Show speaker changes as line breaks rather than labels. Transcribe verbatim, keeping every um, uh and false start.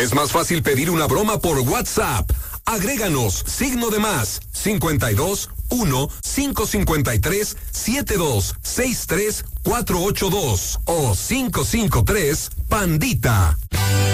Es más fácil pedir una broma por WhatsApp. Agréganos signo de más cincuenta y dos uno cinco cincuenta y tres siete dos seis tres cuatro ocho dos o cinco cinco tres Pandita.